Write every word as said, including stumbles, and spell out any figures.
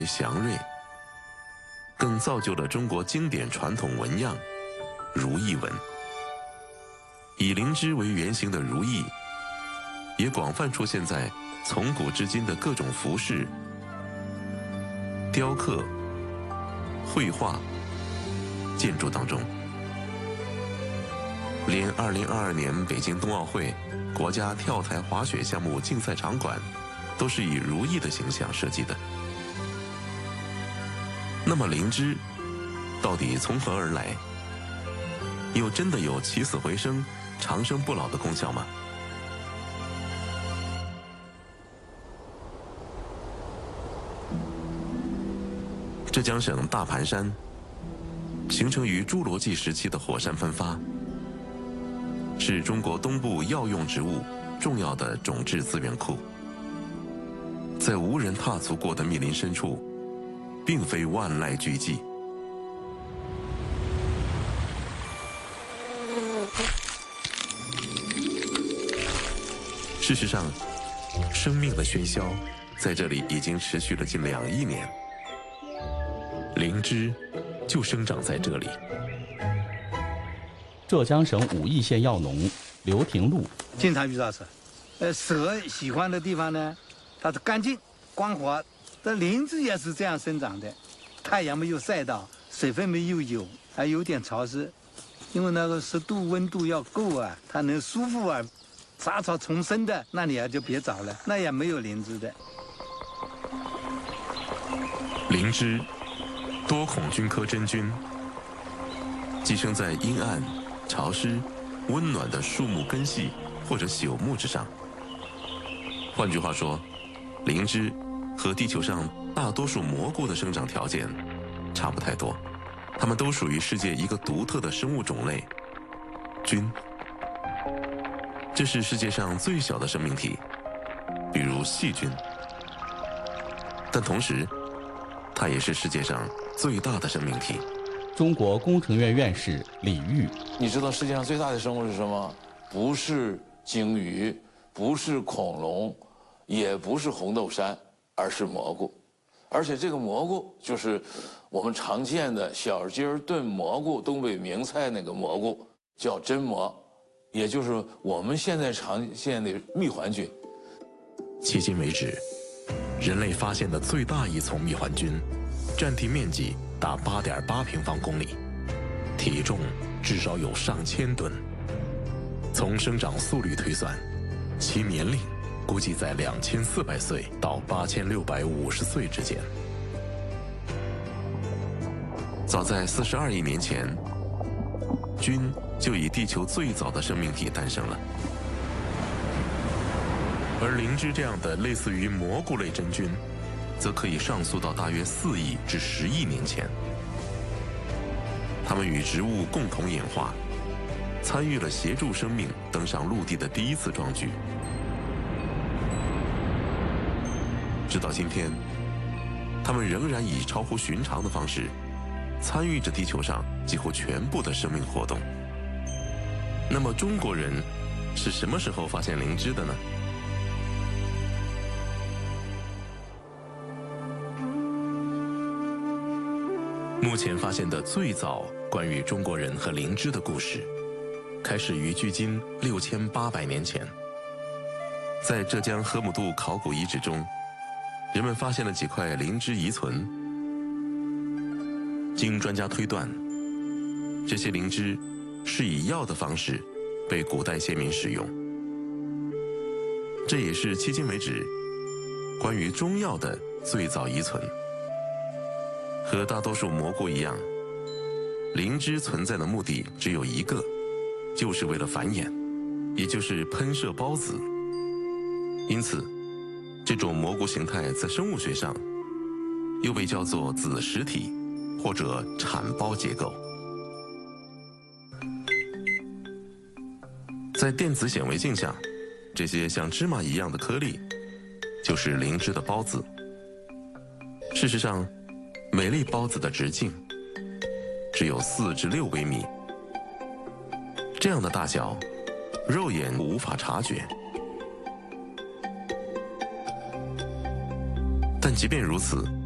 祥瑞，更造就了中国经典传统纹样如意纹。以灵芝为原型的如意，也广泛出现在从古至今的各种服饰、雕刻、绘画、建筑当中。连二零二二年北京冬奥会国家跳台滑雪项目竞赛场馆都是以如意的形象设计的。那么灵芝到底从何而来？又真的有起死回生、长生不老的功效吗？浙江省大盘山形成于侏罗纪时期的火山喷发，是中国东部药用植物重要的种质资源库。在无人踏足过的密林深处，并非万籁俱寂。事实上，生命的喧嚣在这里已经持续了近两亿年。灵芝就生长在这里。 浙江省武义县药农刘廷禄经常遇到蛇，呃，蛇喜欢的地方呢，它是干净、光滑。这灵芝也是这样生长的，太阳没有晒到，水分没有有，还有点潮湿，因为那个湿度、温度要够啊，它能舒服啊。杂草丛生的那里啊就别找了，那也没有灵芝的。 灵芝，多孔菌科真菌，寄生在阴暗、潮湿、温暖的树木根系或者朽木之上。换句话说，灵芝和地球上大多数蘑菇的生长条件差不太多，它们都属于世界一个独特的生物种类——菌。这是世界上最小的生命体，比如细菌，但同时，它也是世界上最大的生命体。 中国工程院院士李煜， 你知道世界上最大的生物是什么？不是鲸鱼，不是恐龙，也不是红豆杉，而是蘑菇。而且这个蘑菇就是我们常见的小鸡儿炖蘑菇，东北名菜那个蘑菇，叫真蘑。也就是我们现在常见的蜜环菌。 迄今为止，人类发现的最大一丛蜜环菌，占地面积达八点八平方公里，体重至少有上千吨。从生长速率推算，其年龄估计在两千四百岁到八千六百五十岁之间。早在四十二亿年前，菌就以地球最早的生命体诞生了，而灵芝这样的类似于蘑菇类真菌，则可以上溯到大约四亿至十亿年前。它们与植物共同演化，参与了协助生命登上陆地的第一次壮举。直到今天，它们仍然以超乎寻常的方式，参与着地球上几乎全部的生命活动。那么中国人是什么时候发现灵芝的呢？目前发现的最早关于中国人和灵芝的故事，开始于距今六千八百年前。在浙江河姆渡考古遗址中，人们发现了几块灵芝遗存。经专家推断，这些灵芝是以药的方式被古代先民使用，这也是迄今为止关于中药的最早遗存。和大多数蘑菇一样，灵芝存在的目的只有一个，就是为了繁衍，也就是喷射孢子。因此，这种蘑菇形态在生物学上又被叫做子实体或者产孢结构。在电子显微镜下，这些像芝麻一样的颗粒就是灵芝的孢子。事实上，每粒孢子的直径只有四至六微米，这样的大小，肉眼无法察觉。但即便如此，